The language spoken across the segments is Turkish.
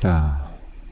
Ya.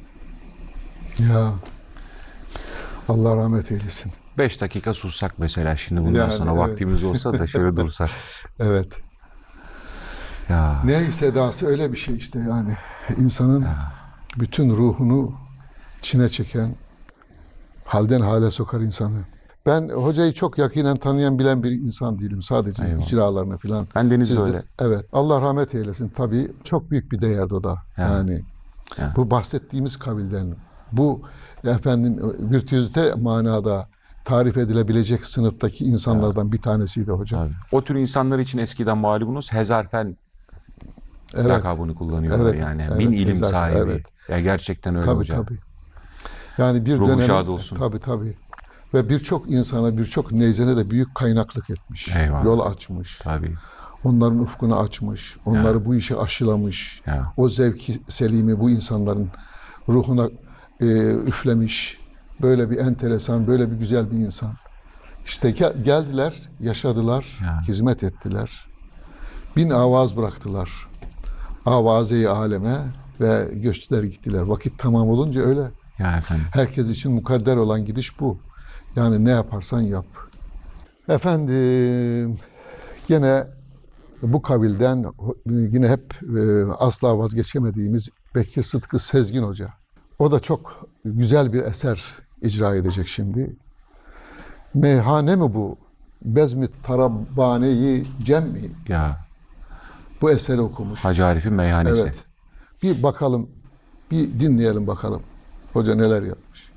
Ya Allah rahmet eylesin. 5 dakika sussak mesela şimdi bundan Yani sonra evet. vaktimiz olsa da şöyle dursak. Evet. Ya. Neyse edası öyle bir şey işte yani. İnsanın Ya. bütün ruhunu içine çeken, halden hale sokar insanı. Ben hocayı çok yakinen tanıyan bilen bir insan değilim. Sadece Eyvallah. icralarını filan. Ben Deniz de Siz de, öyle. evet. Allah rahmet eylesin. Tabii çok büyük bir değerdi o da. Ya. Yani Ya. bu bahsettiğimiz kabilden, bu efendim virtüözite manada tarif edilebilecek sınıftaki Ya. insanlardan bir tanesiydi hocam. Tabii. O tür insanlar için eskiden malumunuz Hezarfen Evet. lakabını kullanıyorlar Evet. yani. Bin Evet. ilim Evet. sahibi. Ya gerçekten öyle Tabii hocam. tabii. Yani bir Ruhu dönemin şad olsun. tabii tabii. Ve birçok insana, birçok neyzene de büyük kaynaklık etmiş. Yol Eyvallah. açmış. Tabii. Onların ufkunu açmış. Ya. Onları bu işe aşılamış. Ya. O zevki selimi bu insanların ruhuna üflemiş. Böyle bir enteresan, böyle bir güzel bir insan. İşte geldiler, yaşadılar, Ya. hizmet ettiler. Bin avaz bıraktılar. Avaze-i aleme ve göçtüler gittiler. Vakit tamam olunca öyle. Ya efendim. Herkes için mukadder olan gidiş bu. Yani ne yaparsan yap. Efendim, gene bu kabilden yine hep asla vazgeçemediğimiz Bekir Sıtkı Sezgin Hoca. O da çok güzel bir eser icra edecek şimdi. Meyhane mi bu? Bezmi Tarabbaneyi Cem mi? Ya. Bu eseri okumuş. Hacı Arif'in meyhanesi. Evet. Bir bakalım, bir dinleyelim bakalım. Hoca neler yapmış.